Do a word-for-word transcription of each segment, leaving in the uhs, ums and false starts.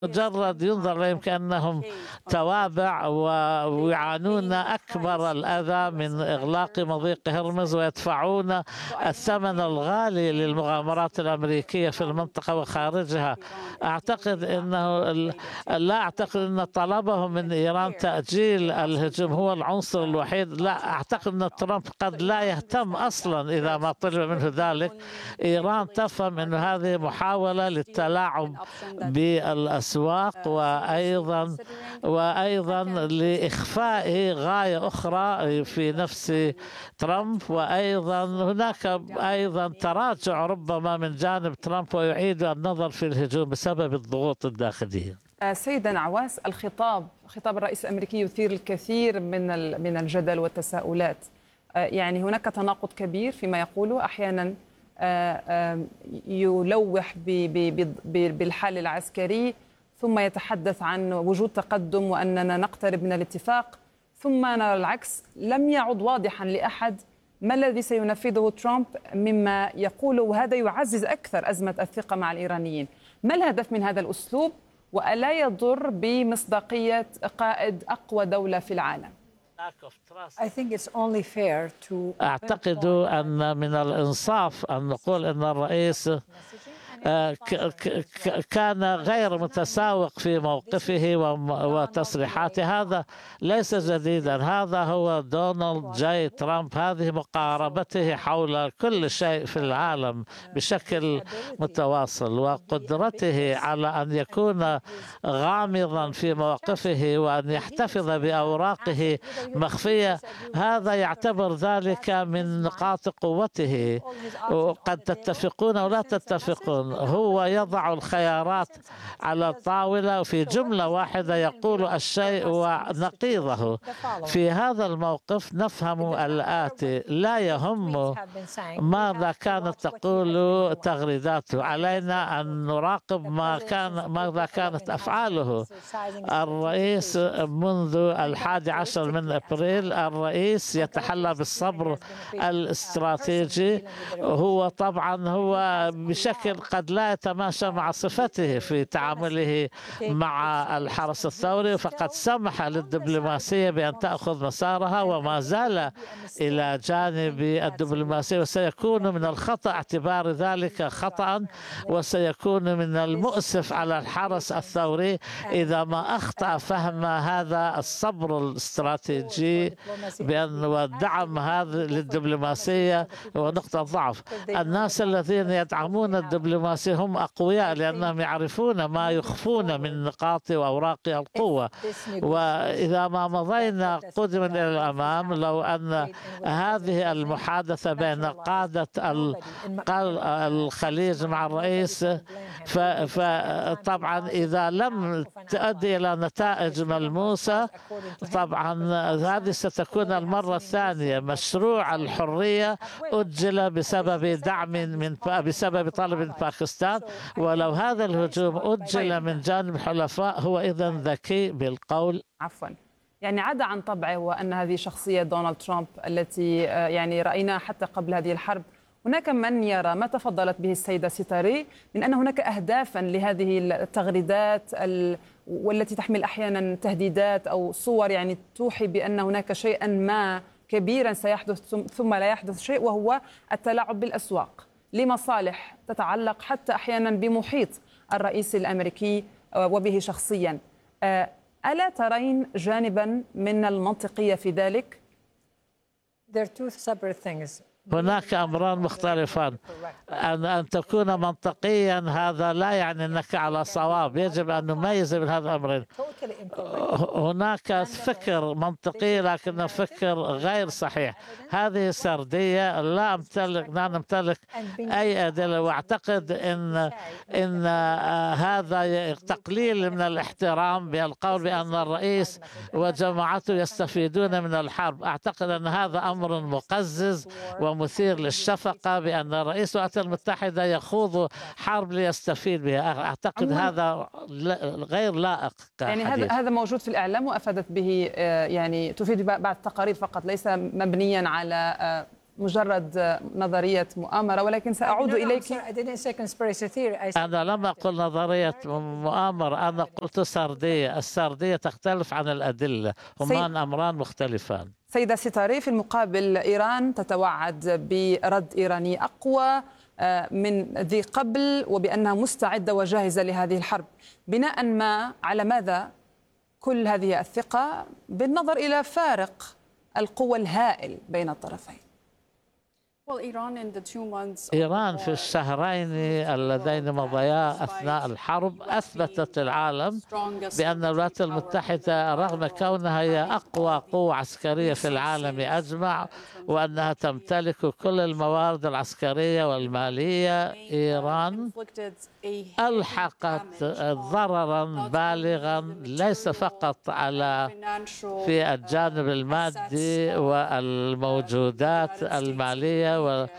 مجرد ينظر لهم كأنهم توابع ويعانون أكبر الأذى من إغلاق مضيق هرمز، ويدفعون الثمن الغالي للمغامرات الأمريكية في المنطقة وخارجها. أعتقد أنه لا أعتقد أن طلبهم من إيران تأجيل الهجوم هو العنصر الوحيد. لا أعتقد أن ترامب قد لا يهتم أصلا إذا ما طلب منه ذلك. إيران تفهم أن هذه محاولة للتلاعب بالأسواق وأيضا وأيضا لإخفاء غاية أخرى في نفس ترامب، وأيضا هناك أيضا تراجع ربما من جانب ترامب ويعيد النظر في الهجوم بسبب الضغوط الداخلية. سيدنا عواس، الخطاب خطاب الرئيس الأمريكي يثير الكثير من من الجدل والتساؤلات. يعني هناك تناقض كبير فيما يقوله، أحيانا يلوح بالحال العسكري، ثم يتحدث عن وجود تقدم وأننا نقترب من الاتفاق، ثم نرى العكس. لم يعد واضحا لأحد ما الذي سينفذه ترامب مما يقوله، وهذا يعزز أكثر أزمة الثقة مع الإيرانيين. ما الهدف من هذا الأسلوب، وألا يضر بمصداقية قائد أقوى دولة في العالم؟ أعتقد أن من الإنصاف أن نقول أن الرئيس كان غير متساوق في موقفه وتصريحاته. هذا ليس جديدا، هذا هو دونالد جاي ترامب. هذه مقاربته حول كل شيء في العالم بشكل متواصل، وقدرته على أن يكون غامضا في موقفه وأن يحتفظ بأوراقه مخفية، هذا يعتبر ذلك من نقاط قوته. وقد تتفقون أو لا تتفقون، هو يضع الخيارات على الطاولة في جملة واحدة، يقول الشيء ونقيضه. في هذا الموقف نفهم الآتي: لا يهم ماذا كانت تقول تغريداته، علينا أن نراقب ما كان ماذا كانت أفعاله. الرئيس منذ الحادي عشر من أبريل الرئيس يتحلى بالصبر الاستراتيجي. هو طبعا هو بشكل قد لا يتماشى مع صفته في تعامله مع الحرس الثوري، فقد سمح للدبلوماسية بأن تأخذ مسارها وما زال إلى جانب الدبلوماسية، وسيكون من الخطأ اعتبار ذلك خطأ، وسيكون من المؤسف على الحرس الثوري إذا ما أخطأ فهم هذا الصبر الاستراتيجي بأن ودعم هذا للدبلوماسية هو نقطة ضعف. الناس الذين يدعمون الدبلوماسية هم أقوياء لأنهم يعرفون ما يخفون من نقاط وأوراق القوة. وإذا ما مضينا قدما إلى الأمام، لو أن هذه المحادثة بين قادة الخليج مع الرئيس، فطبعا إذا لم تؤدي إلى نتائج ملموسة، طبعا هذه ستكون المرة الثانية. مشروع الحرية أجل بسبب دعم من بسبب طلب من باكستان، ولو هذا الهجوم أجل من جانب حلفاء هو إذن ذكي بالقول. عفوا، يعني عدا عن طبعه وأن هذه شخصية دونالد ترامب التي يعني رأيناها حتى قبل هذه الحرب، هناك من يرى ما تفضلت به السيدة ستاري من أن هناك أهدافا لهذه التغريدات والتي تحمل أحيانا تهديدات أو صور يعني توحي بأن هناك شيئا ما كبيرا سيحدث ثم لا يحدث شيء، وهو التلاعب بالأسواق لمصالح تتعلق حتى أحيانا بمحيط الرئيس الأمريكي وبه شخصيا. ألا ترين جانبا من المنطقية في ذلك؟ هناك أمران مختلفان. أن أن تكون منطقيا هذا لا يعني أنك على صواب، يجب أن نميز بين هذا الأمرين. هناك فكر منطقي لكنه فكر غير صحيح. هذه سردية، لا أمتلك لا نمتلك أي أدلة، وأعتقد أن إن هذا تقليل من الاحترام بالقول بأن الرئيس وجماعته يستفيدون من الحرب. أعتقد أن هذا أمر مقزز ومثير للشفقة بأن رئيس الولايات المتحدة يخوض حرب ليستفيد بها. أعتقد هذا غير لائق. يعني هذا هذا موجود في الإعلام وأفادت به، يعني تفيد بعض التقارير فقط، ليس مبنيا على مجرد نظرية مؤامرة، ولكن سأعود إليك. أنا لم أقل نظرية مؤامرة، أنا قلت سردية. السردية تختلف عن الأدلة، هما أمران مختلفان. سيدة ستاري، في المقابل إيران تتوعد برد إيراني أقوى من ذي قبل، وبأنها مستعدة وجاهزة لهذه الحرب. بناء ما على ماذا كل هذه الثقة بالنظر إلى فارق القوى الهائل بين الطرفين؟ إيران في الشهرين اللذين مضيا أثناء الحرب أثبتت العالم بأن الولايات المتحدة رغم كونها هي أقوى قوة عسكرية في العالم أجمع وأنها تمتلك كل الموارد العسكرية والمالية، إيران ألحقت ضررا بالغا ليس فقط على في الجانب المادي والموجودات المالية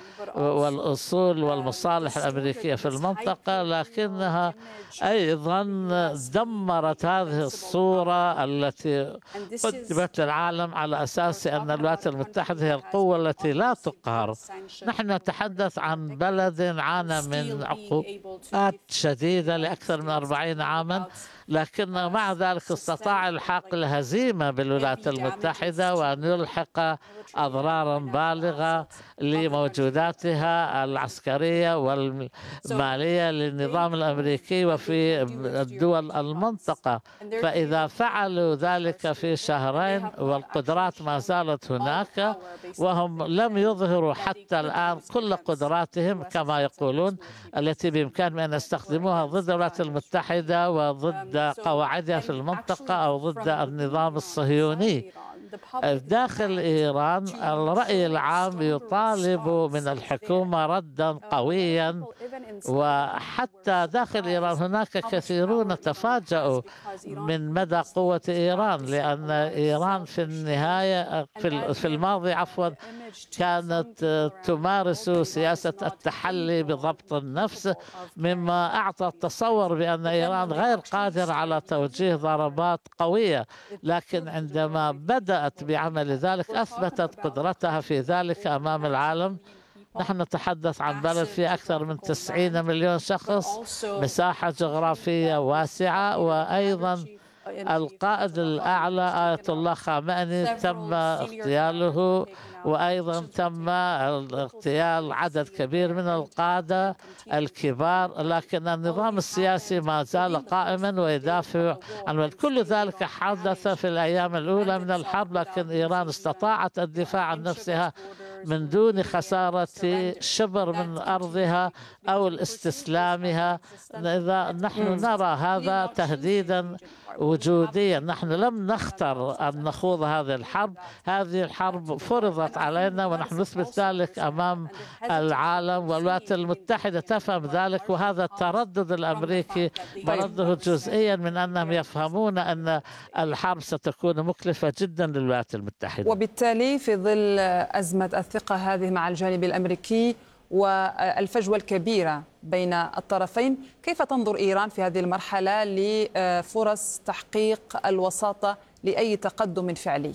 والأصول والمصالح الأمريكية في المنطقة، لكنها أيضا دمرت هذه الصورة التي قدمت للعالم على أساس أن الولايات المتحدة هي القوة التي لا تقهر. نحن نتحدث عن بلد عانى من عقوبات شديدة لأكثر من أربعين عاما، لكن مع ذلك استطاع الحاق الهزيمة بالولايات المتحدة وأن يلحق أضرارا بالغة لموجوداتها العسكرية والمالية للنظام الأمريكي وفي الدول المنطقة. فإذا فعلوا ذلك في شهرين والقدرات ما زالت هناك وهم لم يظهروا حتى الآن كل قدراتهم كما يقولون التي بإمكانهم أن يستخدموها ضد الولايات المتحدة وضد قواعدها في المنطقة أو ضد النظام الصهيوني. داخل إيران الرأي العام يطالب من الحكومة ردا قويا، وحتى داخل إيران هناك كثيرون تفاجؤوا من مدى قوة إيران، لأن إيران في النهاية في الماضي عفوا كانت تمارس سياسة التحلي بضبط النفس، مما أعطى التصور بأن إيران غير قادرة على توجيه ضربات قوية، لكن عندما بدأت بعمل ذلك أثبتت قدرتها في ذلك أمام العالم. نحن نتحدث عن بلد فيه أكثر من تسعين مليون شخص، مساحة جغرافية واسعة، وأيضا القائد الأعلى آية الله خامنئي تم اغتياله، وأيضا تم اغتيال عدد كبير من القادة الكبار، لكن النظام السياسي ما زال قائما ويدافع عن كل ذلك. حدث في الأيام الأولى من الحرب، لكن إيران استطاعت الدفاع عن نفسها من دون خسارة شبر من أرضها أو الاستسلامها. إذا نحن نرى هذا تهديدا وجوديا، نحن لم نختر أن نخوض هذه الحرب، هذه الحرب فرضت علينا ونحن نثبت ذلك أمام العالم، والولايات المتحدة تفهم ذلك، وهذا التردد الأمريكي مرده جزئيا من أنهم يفهمون أن الحرب ستكون مكلفة جدا للولايات المتحدة. وبالتالي في ظل أزمة الثقة هذه مع الجانب الأمريكي والفجوة الكبيرة بين الطرفين، كيف تنظر إيران في هذه المرحلة لفرص تحقيق الوساطة لأي تقدم فعلي؟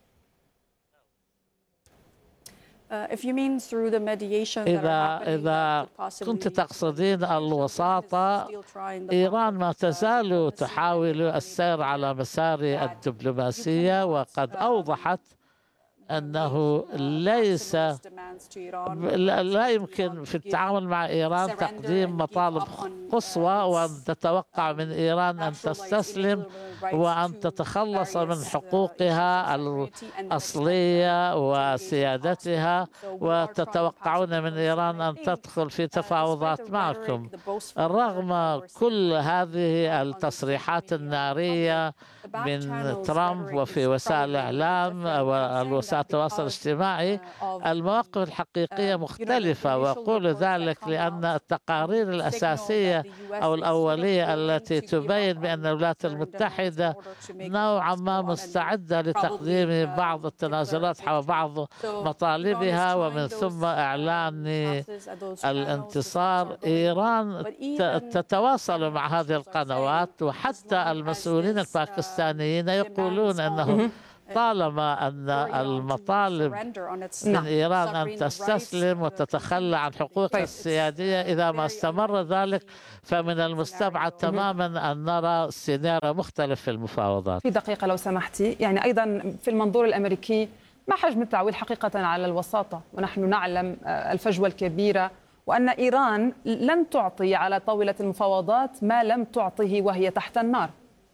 إذا إذا كنت تقصدين الوساطة، إيران ما تزال تحاول السير على مسار الدبلوماسية، وقد أوضحت أنه ليس لا يمكن في التعامل مع إيران تقديم مطالب قصوى وأن تتوقع من إيران أن تستسلم وأن تتخلص من حقوقها الأصلية وسيادتها، وتتوقعون من إيران أن تدخل في تفاوضات معكم. رغم كل هذه التصريحات النارية من ترامب وفي وسائل الإعلام والوسائل التواصل الاجتماعي، المواقف الحقيقية مختلفة، وأقول ذلك لأن التقارير الأساسية أو الأولية التي تبين بأن الولايات المتحدة نوعا ما مستعدة لتقديم بعض التنازلات حول بعض مطالبها ومن ثم إعلان الانتصار. إيران تتواصل مع هذه القنوات، وحتى المسؤولين الباكستانيين يقولون أنه طالما أن المطالب من إيران أن تستسلم وتتخلى عن حقوقها السيادية، إذا ما استمر ذلك فمن المستبعد تماما أن نرى سيناريو مختلف في المفاوضات. في دقيقة لو سمحتي، يعني أيضا في المنظور الأمريكي ما حجم التعويل حقيقة على الوساطة؟ ونحن نعلم الفجوة الكبيرة، وأن إيران لن تعطي على طاولة المفاوضات ما لم تعطه وهي تحت النار.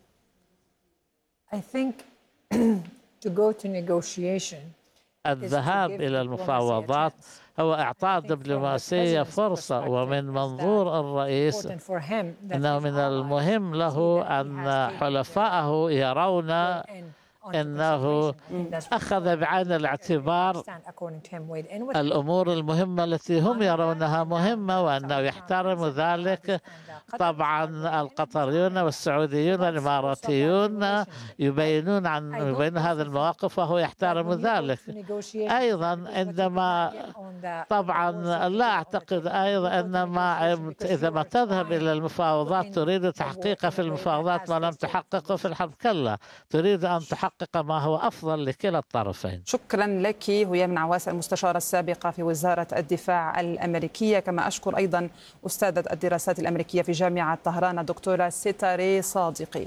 I think to go to negotiation الذهاب إلى المفاوضات هو إعطاء الدبلوماسية فرصة، ومن منظور الرئيس أنه من المهم له أن حلفائه يرون أنه أخذ بعين الاعتبار الأمور المهمة التي هم يرونها مهمة، وأنه يحترم ذلك. طبعا القطريون والسعوديون والإماراتيون يبينون عن يبينون هذه المواقف وهو يحترم ذلك. أيضا عندما طبعا لا أعتقد أيضا أن ما إذا ما تذهب إلى المفاوضات تريد تحقيق في المفاوضات ما لم تحققه في الحرب، كلا، تريد أن تحقق ما هو أفضل لكلا الطرفين. شكرا لك هي من عواس، المستشارة السابقة في وزارة الدفاع الأمريكية، كما أشكر أيضا أستاذة الدراسات الأمريكية في جامعة طهران الدكتورة ستاري صادقي.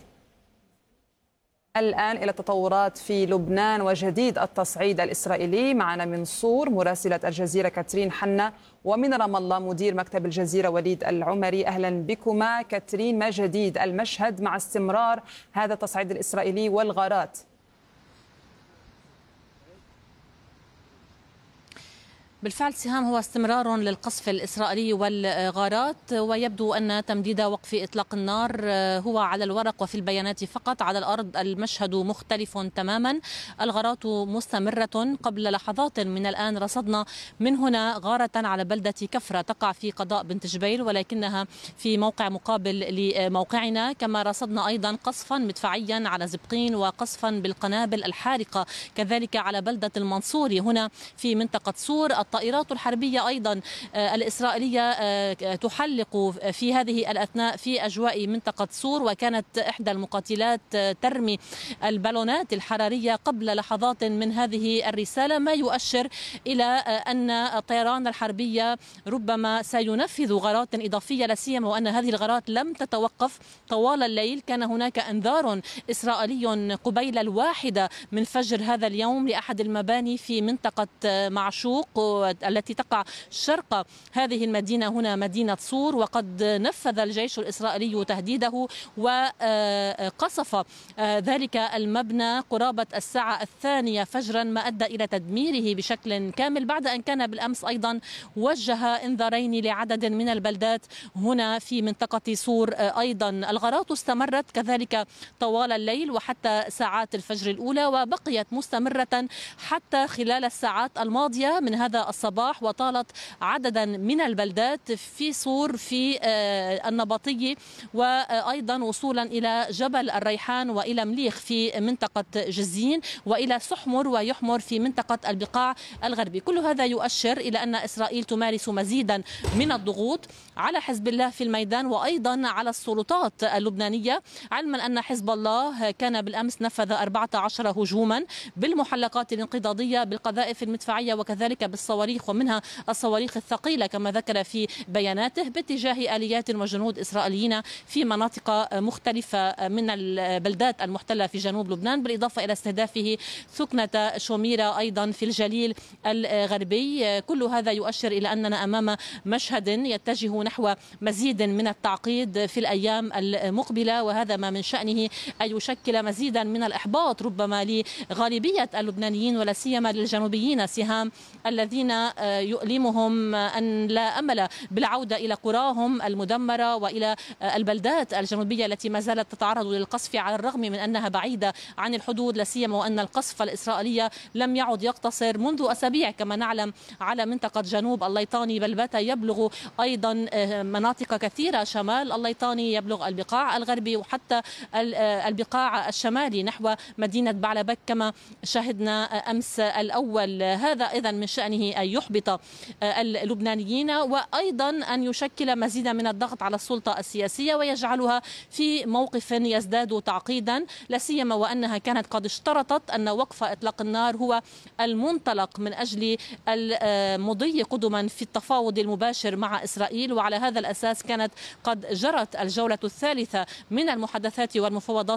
الآن إلى التطورات في لبنان وجديد التصعيد الإسرائيلي. معنا من صور مراسلة الجزيرة كاترين حنا، ومن رام الله مدير مكتب الجزيرة وليد العمري. أهلا بكما. كاترين، ما جديد المشهد مع استمرار هذا التصعيد الإسرائيلي والغارات؟ بالفعل سهام، هو استمرار للقصف الإسرائيلي والغارات، ويبدو أن تمديد وقف إطلاق النار هو على الورق وفي البيانات فقط. على الأرض المشهد مختلف تماما، الغارات مستمرة. قبل لحظات من الآن رصدنا من هنا غارة على بلدة كفرة تقع في قضاء بنت جبيل، ولكنها في موقع مقابل لموقعنا. كما رصدنا أيضا قصفا مدفعيا على زبقين وقصفا بالقنابل الحارقة كذلك على بلدة المنصوري هنا في منطقة صور. الطائرات الحربية أيضا الإسرائيلية تحلق في هذه الأثناء في أجواء منطقة صور، وكانت إحدى المقاتلات ترمي البالونات الحرارية قبل لحظات من هذه الرسالة، ما يؤشر إلى أن الطيران الحربية ربما سينفذ غارات إضافية، لا سيما وأن هذه الغارات لم تتوقف طوال الليل. كان هناك إنذار إسرائيلي قبيل الواحدة من فجر هذا اليوم لأحد المباني في منطقة معشوق التي تقع شرق هذه المدينة هنا مدينة صور، وقد نفذ الجيش الإسرائيلي تهديده وقصف ذلك المبنى قرابة الساعة الثانية فجرا، ما أدى إلى تدميره بشكل كامل، بعد أن كان بالأمس أيضا وجه إنذارين لعدد من البلدات هنا في منطقة صور. أيضا الغارات استمرت كذلك طوال الليل وحتى ساعات الفجر الأولى، وبقيت مستمرة حتى خلال الساعات الماضية من هذا الصباح، وطالت عددا من البلدات في صور في النبطي، وأيضا وصولا إلى جبل الريحان وإلى مليخ في منطقة جزين وإلى سحمر ويحمر في منطقة البقاع الغربي. كل هذا يؤشر إلى أن إسرائيل تمارس مزيدا من الضغوط على حزب الله في الميدان وأيضا على السلطات اللبنانية، علما أن حزب الله كان بالأمس نفذ أربعة عشر هجوما بالمحلقات الانقضاضية بالقذائف المدفعية وكذلك بالصواريخ، ومنها الصواريخ الثقيلة كما ذكر في بياناته، باتجاه آليات وجنود إسرائيليين في مناطق مختلفة من البلدات المحتلة في جنوب لبنان، بالإضافة إلى استهدافه ثكنة شوميرة أيضا في الجليل الغربي. كل هذا يؤشر إلى أننا أمام مشهد يتجه نحو مزيد من التعقيد في الأيام المقبلة، وهذا ما من شأنه أن يشكل مزيدا من الإحباط ربما لغالبية اللبنانيين ولا سيما للجنوبيين سهام الذين يؤلمهم أن لا أمل بالعودة إلى قراهم المدمرة وإلى البلدات الجنوبية التي ما زالت تتعرض للقصف على الرغم من أنها بعيدة عن الحدود، لا سيما وأن القصف الإسرائيلي لم يعد يقتصر منذ أسابيع كما نعلم على منطقة جنوب الليطاني بل بات يبلغ أيضا مناطق كثيرة شمال الليطاني، يبلغ البقاع الغربي وحتى البقاع الشمالي نحو مدينة بعلبك كما شاهدنا أمس الأول. هذا إذن من شأنه يعني أن يحبط اللبنانيين، وأيضا أن يشكل مزيدا من الضغط على السلطة السياسية ويجعلها في موقف يزداد تعقيدا، لا سيما وأنها كانت قد اشترطت أن وقف إطلاق النار هو المنطلق من أجل المضي قدما في التفاوض المباشر مع إسرائيل. وعلى هذا الأساس كانت قد جرت الجولة الثالثة من المحادثات والمفاوضات